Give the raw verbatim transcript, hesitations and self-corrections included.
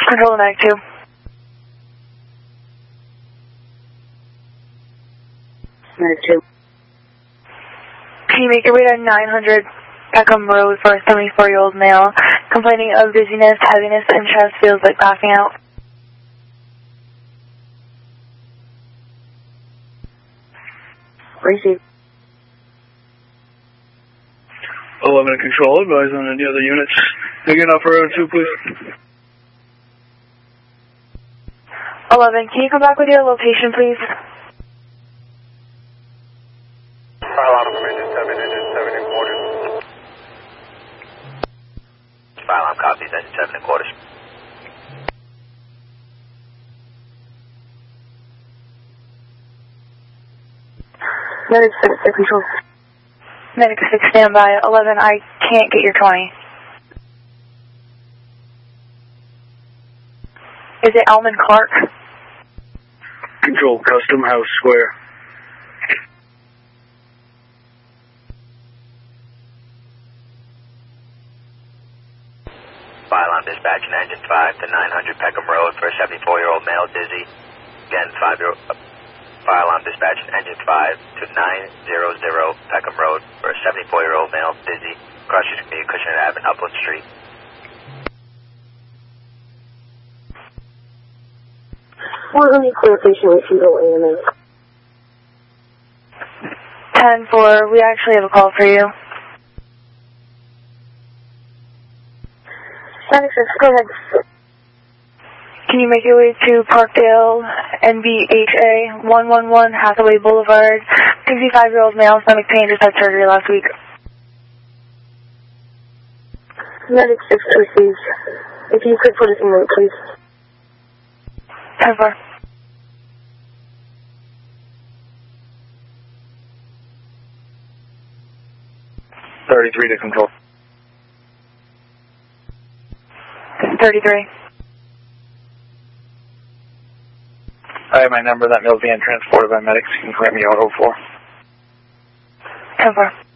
Control to Medic two. Medic two. Can you make your way to nine hundred Peckham Road for a seventy-four-year-old male complaining of dizziness, heaviness, and chest feels like passing out? Receive. eleven in control, advise on any other units. Again, off road two, please. eleven, can you come back with your location, please? Fire alarm from engine seven, engine seven and quarters. Fire alarm copies, engine seven and quarters. Medic six, take control. Medic six, standby. eleven, I can't get your twenty. Is it Alman Clark? Control, Custom House Square. Fire alarm dispatching engine five to nine hundred Peckham Road for a seventy-four-year-old male dizzy. Again, five-year-old. Uh, fire alarm dispatching engine five to nine hundred Peckham Road for a seventy-four-year-old male dizzy. Cross Street Community, Cushing Avenue, Upland Street. We're going to clear patient with fetal A M A. ten four, we actually have a call for you. Medic six, go ahead. Can you make your way to Parkdale, N B H A, one one one Hathaway Boulevard? sixty-five-year-old male, stomach pain, just had surgery last week. Medic six received. If you could put us in note, please. ten four. thirty-three to control. thirty-three. I have my number. That male's being transported by medics. You can grab me auto four. ten four.